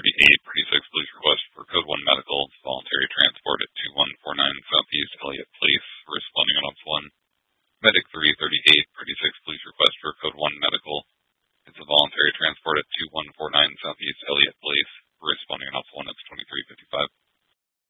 36, please request for Code 1 Medical, voluntary transport at 2149 Southeast Elliott Place, responding on Ops 1. Medic 338, 36, please request for Code 1 Medical,